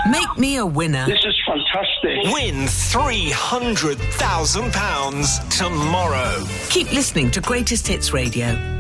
Make me a winner. This is fantastic. Win £300,000 tomorrow. Keep listening to Greatest Hits Radio.